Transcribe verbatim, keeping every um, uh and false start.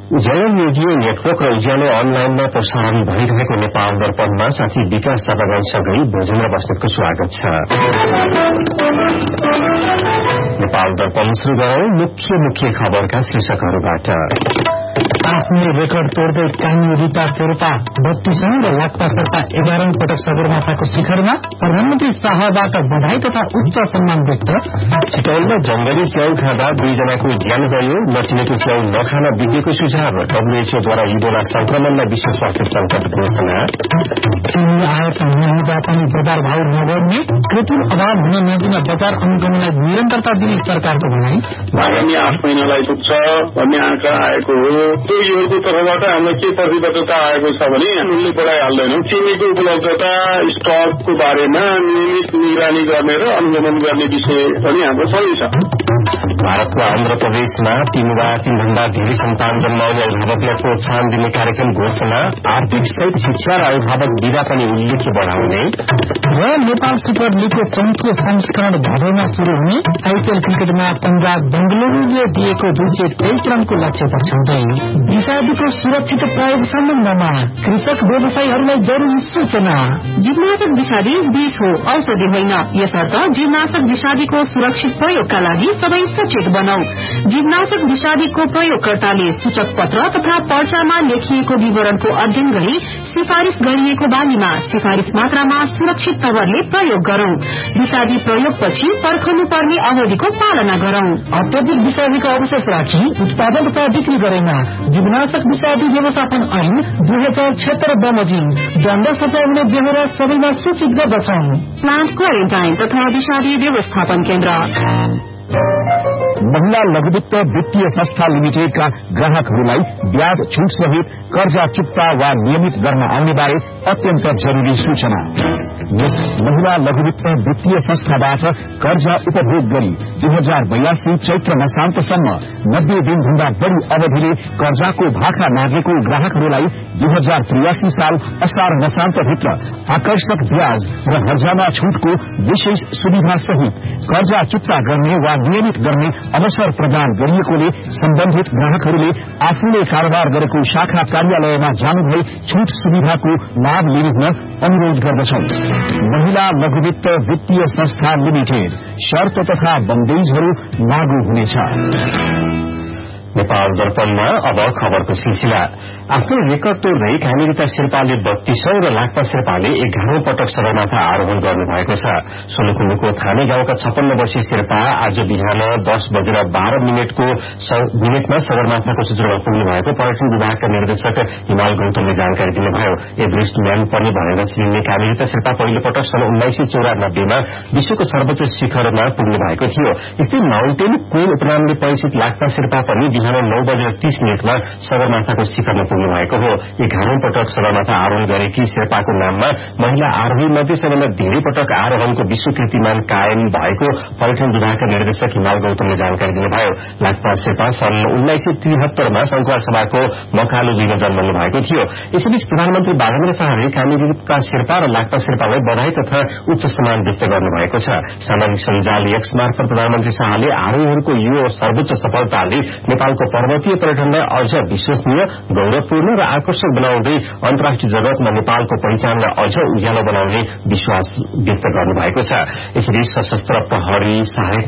उज्यालो radio network र उज्यालो अनलाइनमा प्रसारण भइरहेको नेपाल दर्पणमा साथी विकास चापागाईसँगै भोजेन्द्र बस्नेतको स्वागत छ। नेपाल दर्पण शुरू गरौं मुख्य मुख्य खबरका शीर्षकहरूबाट। आफ्नो रेकर्ड तोड्दै कामी रिता शेर्पा बत्तीसौं र लाक्पा शेर्पा एघारौं पटक सगरमाथाको शिखरमा, प्रधानमन्त्री शाहबाट बधाई तथा उच्च सम्मान व्यक्त। चितवनमा जंगली च्याउ खाँदा दुईजनाको ज्यान गयो, नचिनेको च्याउ नखान विज्ञको सुझाव। डब्ल्यूएचओद्वारा इबोला संक्रमणलाई विश्व स्वास्थ्य संकट घोषणा। चिनी आयात नहुँदा पनि बजार भाव नबढ्ने, कृत्रिम अभाव हुन नदिन बजार अनुगमनलाई निरन्तरता दिने सरकारको भनाई। आगामी आठ महिनालाई पुग्छ भन्ने आँखा आएको हो। योहरूको तर्फबाट हामीलाई के प्रतिबद्धता आएको छ भने हामीले बढाइहाल्दैनौँ। चिनीको उपलब्धता स्टकको बारेमा नियमित निगरानी गर्ने र अनुगमन गर्ने विषय पनि हाम्रो छँदैछ। भारतको आन्ध्र प्रदेशमा तीन वा तीनभन्दा धेरै सन्तान जन्माउने अभिभावकलाई प्रोत्साहन दिने कार्यक्रम घोषणा। आर्थिक सहित शिक्षा र अभिभावक विधा पनि उल्लेख्य बढ़ाउने। र नेपाल सुपर लीगको चौथो संस्करण भदौमा शुरू हुने। आईपीएल क्रिकेटमा पंजाब बेंगलुरूले दिएको दुई सय तेइस रनको लक्ष्य पछ्याउँदै विषादीको सुरक्षित प्रयोग सम्बन्धमा कृषक व्यवसायीहरूलाई जरूरी सूचना। जीवनाशक विषादी विष हो, औषधि होइन। यसर्थ जीवनाशक विषादीको सुरक्षित प्रयोगका लागि सबै सचेत बनाऊ। जीवनाशक विषादीको प्रयोगकर्ताले सूचक पत्र तथा पर्चामा लेखिएको विवरणको अध्ययन गरी सिफारिश गरिएको बानीमा सिफारिश मात्रामा सुरक्षित तवरले प्रयोग गरौं। विषादी प्रयोगपछि पर्खनु पर्ने अवधिको पालना गरौं। अत्यधिक विषादीको अवशेष राखी उत्पादन तथा बिक्री गरेमा जीवनाशक विषादी व्यवस्थापन ऐन दुई हजार छत्तर बमोजिम दण्ड सजाय हुने बेहोरा सबैमा सूचित गर्दछौ। प्लान्ट क्वारेन्टाइन तथा विषादी व्यवस्थापन केन्द्र। महिला लघुवित्त वित्तीय संस्था लिमिटेडका ग्राहकहरूलाई ब्याज छूट सहित कर्जा चुक्ता वा नियमित गर्न आउने बारे अत्यन्त जरूरी सूचना। यस महिला लघुवित्त वित्तीय संस्थाबाट कर्जा उपभोग गरी दुई हजार बयासी चैत्र मसान्तसम्म नब्बे दिनभन्दा बढ़ी अवधिले कर्जाको भाका मागेको ग्राहकहरूलाई दुई हजार त्रियासी साल असार मसान्तभित्र आकर्षक ब्याज र हर्जामा छूटको विशेष सुविधा सहित कर्जा चुक्ता गर्ने वा नियमित गर्ने अवसर प्रदान गरिएकोले सम्बन्धित ग्राहकहरूले आफूले कारोबार गरेको शाखा कार्यालयमा जानुभई छूट सुविधाको लाभ लिन अनुरोध गर्दछौ। महिला लघुवित्त वित्तीय संस्था लिमिटेड। शर्त तथा बन्देजहरू लागू हुनेछ। नेपाल दर्पणमा अब खबरको सिलसिला। आफ्नो रेकर्ड तोड्दै कामिरिता शेर्पाले बत्तीसौं र लाक्पा शेर्पाले एघारौं पटक सगरमाथा आरोहण गर्नुभएको छ। सोलुखुम्बुको थाने गाउँका छप्पन्न वर्षीय शेर्पा आज बिहान दस बजेर बाह्र मिनटको मिनटमा सगरमाथाको सूचना पुग्नु भएको पर्यटन विभागका निर्देशक हिमाल गौतमले जानकारी दिनुभयो। एभरेस्ट म्यान पनि भनेर चिनिने कामिरिता शेर्पा पहिलो पटक सन् उन्नाइस सय चौरानब्बेमा विश्वको सर्वोच्च शिखरमा पुग्नु भएको थियो। यस्तै माउन्टेन क्वीन उपनामले परिचित लाक्पा शेर्पा पनि बिहान नौ बजेर तीस मिनटमा सगरमाथाको शिखरमा पुग्नु भएको हो। एघारौं पटक सगरमाथा आरोहण गरेकी शेर्पाको नाममा महिला आरोही मध्ये सबैभन्दा धेरै पटक आरोहणको विश्व कीर्तिमान कायम भएको पर्यटन विभागका निर्देशक हिमाल गौतमले जानकारी दिनुभयो। लाक्पा शेर्पा सन् उन्नाइस सय त्रिहत्तरमा संखुवासभाको मकालु दिन जन्मनु भएको थियो। यसैबीच प्रधानमन्त्री बालेन्द्र शाहले कामिरिता शेर्पा र लाक्पा शेर्पालाई बधाई तथा उच्च सम्मान व्यक्त गर्नुभएको छ। सामाजिक सञ्जाल एक्स मार्फत प्रधानमन्त्री शाहले आरोहीहरूको यो सर्वोच्च सफलताले नेपालको पर्वतीय पर्यटनलाई अझ विश्वसनीय, गौरवपूर्ण र आकर्षक बनाउँदै अन्तर्राष्ट्रिय जगतमा नेपालको पहिचानलाई अझ उज्यालो बनाउने विश्वास व्यक्त गर्नुभएको छ। यसरी सशस्त्र प्रहरी, सहायक